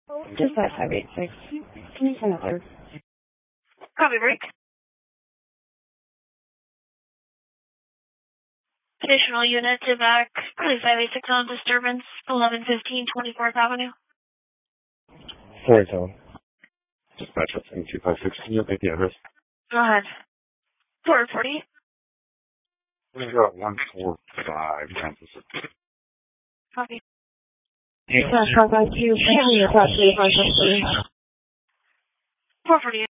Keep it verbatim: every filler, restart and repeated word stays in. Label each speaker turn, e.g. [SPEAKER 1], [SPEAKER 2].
[SPEAKER 1] Just five five eight six. Can you send another?
[SPEAKER 2] Copy break. Additional unit to back, three five eight six on disturbance, eleven fifteen twenty-fourth Avenue.
[SPEAKER 3] Sorry, Tom. Dispatch up seven two five six. Can you update the address?
[SPEAKER 2] Go ahead. four forty.
[SPEAKER 3] We got one four five.
[SPEAKER 2] Copy.
[SPEAKER 1] Flash call back to you. Family across the five six three.
[SPEAKER 2] four forty.